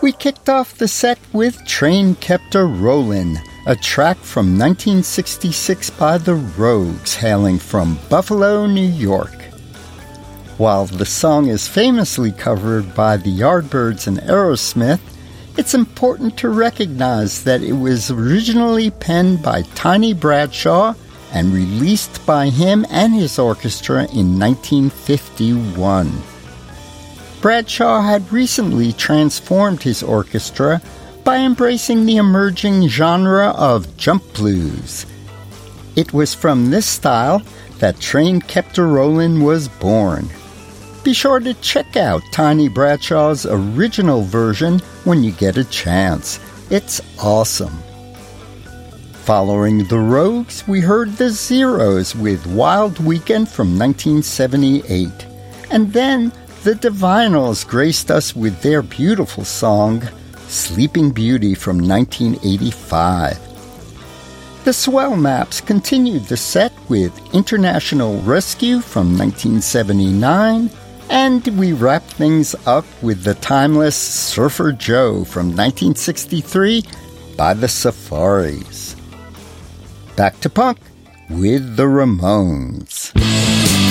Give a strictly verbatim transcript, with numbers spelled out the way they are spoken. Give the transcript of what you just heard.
We kicked off the set with Train Kept A-Rollin', a track from nineteen sixty-six by the Rogues, hailing from Buffalo, New York. While the song is famously covered by the Yardbirds and Aerosmith, it's important to recognize that it was originally penned by Tiny Bradshaw and released by him and his orchestra in nineteen fifty-one. Bradshaw had recently transformed his orchestra by embracing the emerging genre of jump blues. It was from this style that Train Kept A-Rollin' was born. Be sure to check out Tiny Bradshaw's original version when you get a chance. It's awesome. Following the Rogues, we heard the Zeros with Wild Weekend from nineteen seventy-eight. And then the Divinyls graced us with their beautiful song, Sleeping Beauty from nineteen eighty-five. The Swell Maps continued the set with International Rescue from nineteen seventy-nine, and we wrapped things up with the timeless Surfer Joe from nineteen sixty-three by the Safaris. Back to punk with the Ramones.